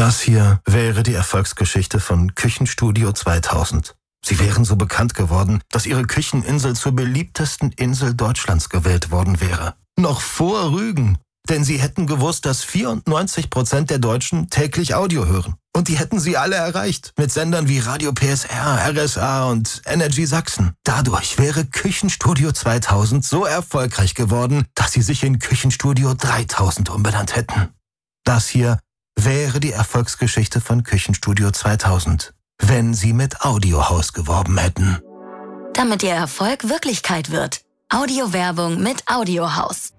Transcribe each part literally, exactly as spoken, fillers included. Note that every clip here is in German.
Das hier wäre die Erfolgsgeschichte von Küchenstudio zweitausend. Sie wären so bekannt geworden, dass ihre Kücheninsel zur beliebtesten Insel Deutschlands gewählt worden wäre. Noch vor Rügen. Denn sie hätten gewusst, dass vierundneunzig Prozent der Deutschen täglich Audio hören. Und die hätten sie alle erreicht. Mit Sendern wie Radio P S R, R S A und Energy Sachsen. Dadurch wäre Küchenstudio zweitausend so erfolgreich geworden, dass sie sich in Küchenstudio dreitausend umbenannt hätten. Das hier wäre die Erfolgsgeschichte von Küchenstudio zweitausend, wenn sie mit Audiohaus geworben hätten. Damit ihr Erfolg Wirklichkeit wird. Audiowerbung mit Audiohaus.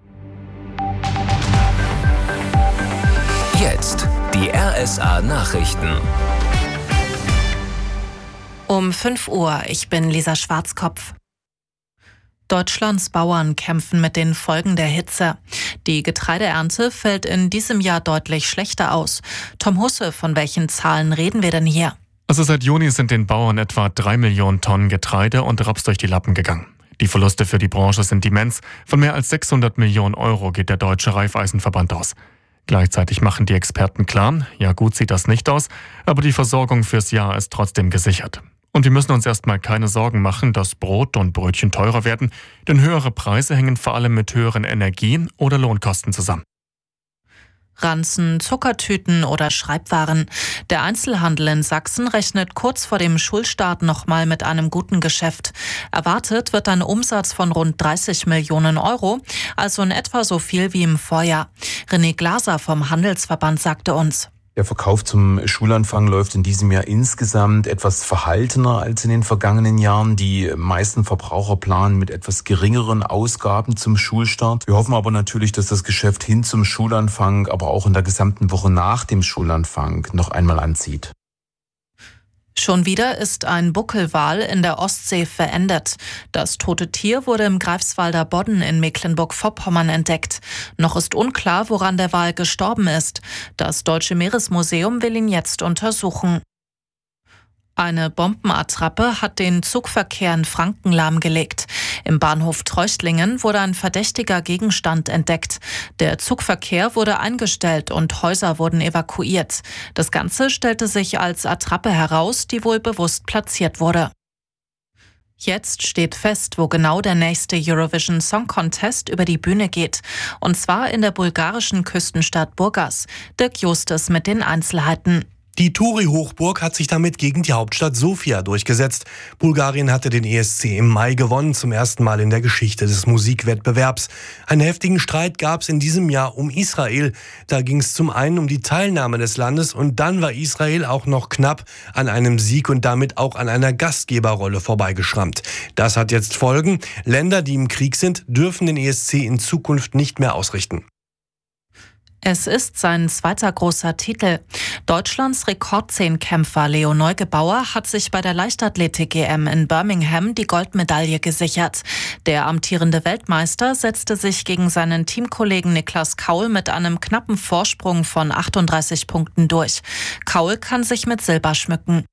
Jetzt die R S A-Nachrichten. Um fünf Uhr, ich bin Lisa Schwarzkopf. Deutschlands Bauern kämpfen mit den Folgen der Hitze. Die Getreideernte fällt in diesem Jahr deutlich schlechter aus. Tom Husse, von welchen Zahlen reden wir denn hier? Also seit Juni sind den Bauern etwa drei Millionen Tonnen Getreide und Raps durch die Lappen gegangen. Die Verluste für die Branche sind immens. Von mehr als sechshundert Millionen Euro geht der Deutsche Raiffeisenverband aus. Gleichzeitig machen die Experten klar, ja gut sieht das nicht aus, aber die Versorgung fürs Jahr ist trotzdem gesichert. Und wir müssen uns erstmal keine Sorgen machen, dass Brot und Brötchen teurer werden, denn höhere Preise hängen vor allem mit höheren Energie- oder Lohnkosten zusammen. Ranzen, Zuckertüten oder Schreibwaren. Der Einzelhandel in Sachsen rechnet kurz vor dem Schulstart nochmal mit einem guten Geschäft. Erwartet wird ein Umsatz von rund dreißig Millionen Euro, also in etwa so viel wie im Vorjahr. René Glaser vom Handelsverband sagte uns: Der Verkauf zum Schulanfang läuft in diesem Jahr insgesamt etwas verhaltener als in den vergangenen Jahren. Die meisten Verbraucher planen mit etwas geringeren Ausgaben zum Schulstart. Wir hoffen aber natürlich, dass das Geschäft hin zum Schulanfang, aber auch in der gesamten Woche nach dem Schulanfang noch einmal anzieht. Schon wieder ist ein Buckelwal in der Ostsee verendet. Das tote Tier wurde im Greifswalder Bodden in Mecklenburg-Vorpommern entdeckt. Noch ist unklar, woran der Wal gestorben ist. Das Deutsche Meeresmuseum will ihn jetzt untersuchen. Eine Bombenattrappe hat den Zugverkehr in Franken lahmgelegt. Im Bahnhof Treuchtlingen wurde ein verdächtiger Gegenstand entdeckt. Der Zugverkehr wurde eingestellt und Häuser wurden evakuiert. Das Ganze stellte sich als Attrappe heraus, die wohl bewusst platziert wurde. Jetzt steht fest, wo genau der nächste Eurovision Song Contest über die Bühne geht. Und zwar in der bulgarischen Küstenstadt Burgas. Dirk Justus mit den Einzelheiten. Die Touri-Hochburg hat sich damit gegen die Hauptstadt Sofia durchgesetzt. Bulgarien hatte den E S C im Mai gewonnen, zum ersten Mal in der Geschichte des Musikwettbewerbs. Einen heftigen Streit gab es in diesem Jahr um Israel. Da ging es zum einen um die Teilnahme des Landes und dann war Israel auch noch knapp an einem Sieg und damit auch an einer Gastgeberrolle vorbeigeschrammt. Das hat jetzt Folgen. Länder, die im Krieg sind, dürfen den E S C in Zukunft nicht mehr ausrichten. Es ist sein zweiter großer Titel. Deutschlands Rekordzehnkämpfer Leo Neugebauer hat sich bei der Leichtathletik-E M in Birmingham die Goldmedaille gesichert. Der amtierende Weltmeister setzte sich gegen seinen Teamkollegen Niklas Kaul mit einem knappen Vorsprung von achtunddreißig Punkten durch. Kaul kann sich mit Silber schmücken.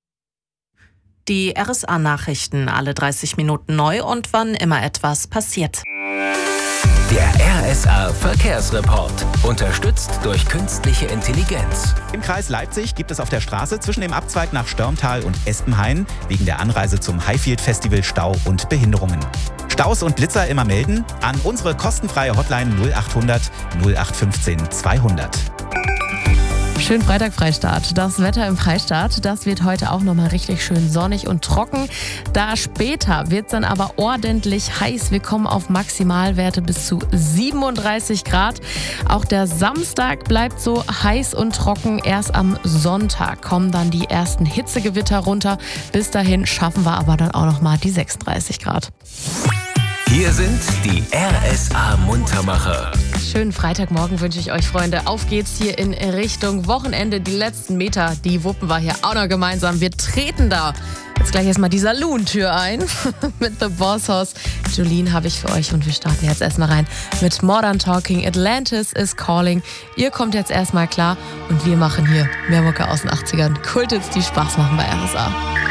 Die R S A-Nachrichten alle dreißig Minuten neu und wann immer etwas passiert. Der R S A-Verkehrsreport. Unterstützt durch künstliche Intelligenz. Im Kreis Leipzig gibt es auf der Straße zwischen dem Abzweig nach Störmtal und Espenhain wegen der Anreise zum Highfield Festival Stau und Behinderungen. Staus und Blitzer immer melden an unsere kostenfreie Hotline null achthundert null acht fünfzehn zweihundert. Schönen Freitag, Freistaat. Das Wetter im Freistaat, das wird heute auch nochmal richtig schön sonnig und trocken. Da später wird es dann aber ordentlich heiß. Wir kommen auf Maximalwerte bis zu siebenunddreißig Grad. Auch der Samstag bleibt so heiß und trocken. Erst am Sonntag kommen dann die ersten Hitzegewitter runter. Bis dahin schaffen wir aber dann auch nochmal die sechsunddreißig Grad. Hier sind die R S A-Muntermacher. Schönen Freitagmorgen wünsche ich euch, Freunde. Auf geht's hier in Richtung Wochenende. Die letzten Meter, die wuppen wir hier auch noch gemeinsam. Wir treten da jetzt gleich erstmal die Saloon-Tür ein mit The Boss Hoss. Jolene habe ich für euch und wir starten jetzt erstmal rein mit Modern Talking. Atlantis is Calling. Ihr kommt jetzt erstmal klar und wir machen hier mehr Mucke aus den achtzigern. Kulthits, die Spaß machen bei R S A.